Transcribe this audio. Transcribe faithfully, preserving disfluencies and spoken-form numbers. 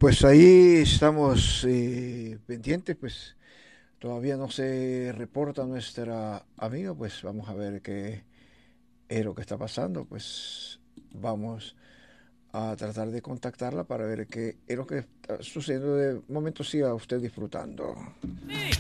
Pues ahí estamos eh, pendientes, pues todavía no se reporta nuestra amiga, pues vamos a ver qué es lo que está pasando, pues vamos a tratar de contactarla para ver qué es lo que está sucediendo. De momento siga usted disfrutando.